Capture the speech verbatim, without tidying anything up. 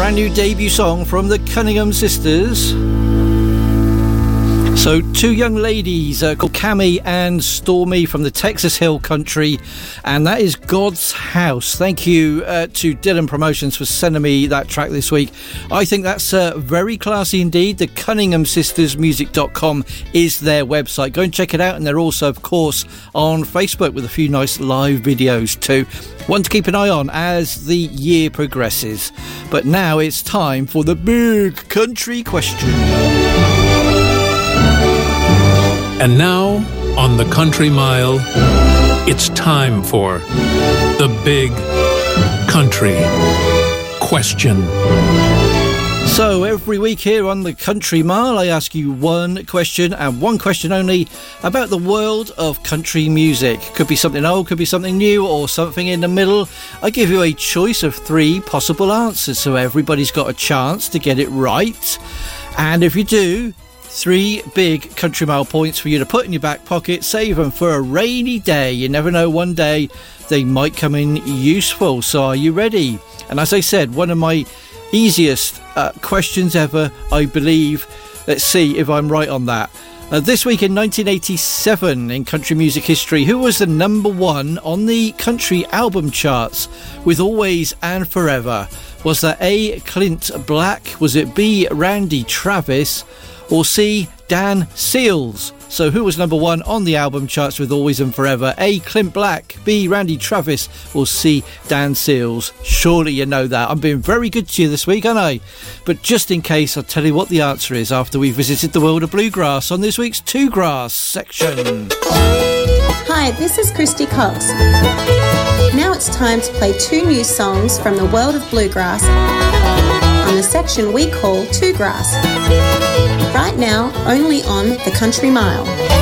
brand new debut song from the Cunningham Sisters. So two young ladies uh, called Cammy and Stormy from the Texas Hill Country, and that is God's House. Thank you uh, to Dylan Promotions for sending me that track this week. I think that's uh, very classy indeed. The Cunningham Sisters Music dot com is their website. Go and check it out, and they're also, of course, on Facebook with a few nice live videos too. One to keep an eye on as the year progresses. But now it's time for the big country question. And now, on the Country Mile, it's time for the Big Country Question. So every week here on the Country Mile, I ask you one question and one question only about the world of country music. Could be something old, could be something new, or something in the middle. I give you a choice of three possible answers, so everybody's got a chance to get it right. And if you do, three big Country Mile points for you to put in your back pocket, save them for a rainy day. You never know, one day they might come in useful. So are you ready? And as I said, one of my easiest uh, questions ever, I believe. Let's see if I'm right on that. Uh, this week in nineteen eighty-seven in country music history, who was the number one on the country album charts with Always and Forever? Was that A, Clint Black? Was it B, Randy Travis? Or C, Dan Seals? So who was number one on the album charts with Always and Forever? A, Clint Black, B, Randy Travis, or C, Dan Seals? Surely you know that. I'm being very good to you this week, aren't I? But just in case, I'll tell you what the answer is after we visited the world of bluegrass on this week's Two Grass section. Hi, this is Christy Cox. Now it's time to play two new songs from the world of bluegrass on the section we call Two Grass. Right now, only on the Country Mile.